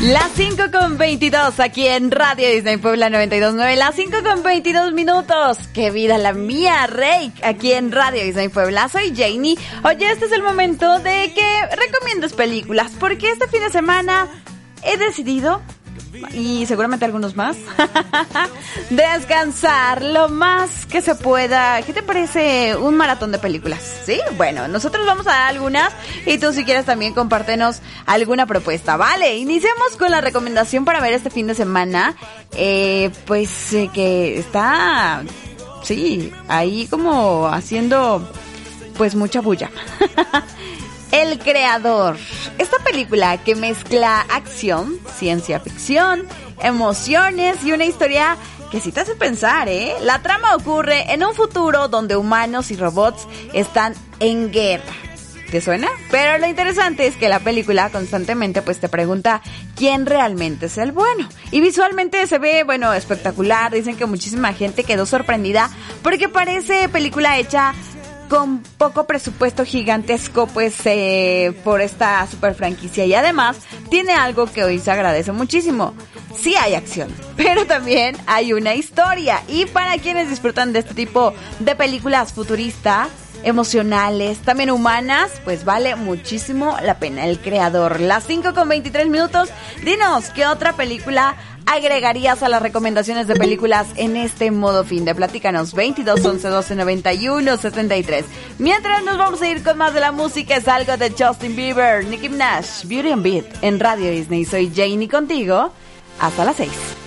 Las 5:22 aquí en Radio Disney Puebla 92.9. Las 5:22. ¡Qué vida la mía, Rey! Aquí en Radio Disney Puebla. Soy Janie. Oye, este es el momento de que recomiendes películas, porque este fin de semana he decidido, y seguramente algunos más, descansar lo más que se pueda. ¿Qué te parece un maratón de películas? ¿Sí? Bueno, nosotros vamos a dar algunas y tú si quieres también compártenos alguna propuesta, ¿vale? Iniciamos con la recomendación para ver este fin de semana, que está, sí, ahí como haciendo pues mucha bulla. El Creador. Esta película que mezcla acción, ciencia ficción, emociones y una historia que sí te hace pensar, ¿eh? La trama ocurre en un futuro donde humanos y robots están en guerra. ¿Te suena? Pero lo interesante es que la película constantemente pues te pregunta quién realmente es el bueno. Y visualmente se ve, bueno, espectacular. Dicen que muchísima gente quedó sorprendida porque parece película hecha con poco presupuesto gigantesco, pues, por esta super franquicia. Y además, tiene algo que hoy se agradece muchísimo. Sí hay acción, pero también hay una historia. Y para quienes disfrutan de este tipo de películas futuristas, emocionales, también humanas, pues vale muchísimo la pena. El Creador. Las 5:23. Dinos, ¿qué otra película agregarías a las recomendaciones de películas en este modo fin de? Platícanos, 22 11 12 91 73. Mientras nos vamos a ir con más de la música, es algo de Justin Bieber, Nicki Minaj, Beauty and Beat en Radio Disney. Soy Janie contigo hasta las 6.